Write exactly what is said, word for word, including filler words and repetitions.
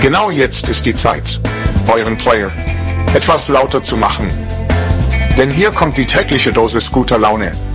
Genau jetzt ist die Zeit, euren Player etwas lauter zu machen. Denn hier kommt die tägliche Dosis guter Laune.